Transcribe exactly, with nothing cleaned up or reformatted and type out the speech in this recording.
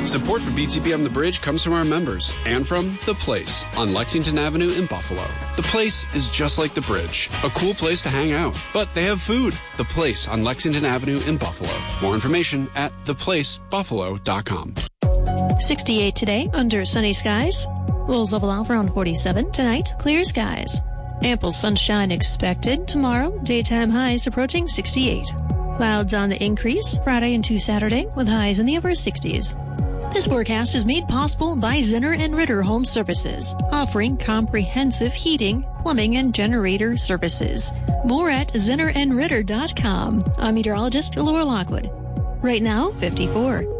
Support for B T B on the Bridge comes from our members and from The Place on Lexington Avenue in Buffalo. The Place is just like the Bridge, a cool place to hang out, but they have food. The Place on Lexington Avenue in Buffalo. More information at the place buffalo dot com. sixty-eight today, under sunny skies. Lows level out around forty-seven. Tonight, clear skies. Ample sunshine expected. Tomorrow, daytime highs approaching sixty-eight. Clouds on the increase Friday into Saturday with highs in the upper sixties. This forecast is made possible by Zinner and Ritter Home Services, offering comprehensive heating, plumbing, and generator services. More at zinner and ritter dot com. I'm meteorologist Laura Lockwood. Right now, fifty-four.